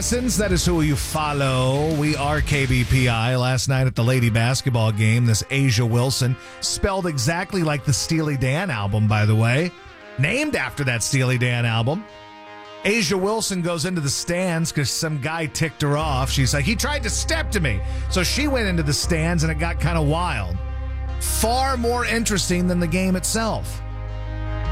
Lessons, that is who you follow. We are KBPI. Last night at the lady basketball game, this Asia Wilson, spelled exactly like the Steely Dan album, by the way, named after that Steely Dan album. Asia Wilson goes into the stands because some guy ticked her off. She's like, he tried to step to me. So she went into the stands and it got kind of wild. Far more interesting than the game itself.